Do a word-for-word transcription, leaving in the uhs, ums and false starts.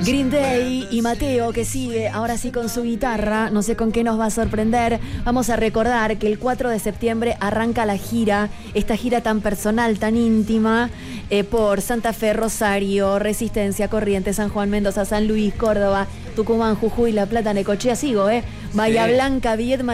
Green Day y Mateo, que sigue ahora sí con su guitarra, no sé con qué nos va a sorprender. Vamos a recordar que el cuatro de septiembre arranca la gira, esta gira tan personal, tan íntima, eh, por Santa Fe, Rosario, Resistencia, Corrientes, San Juan, Mendoza, San Luis, Córdoba, Tucumán, Jujuy, La Plata, Necochea, sigo, ¿eh? Bahía Sí. Blanca, Viedma,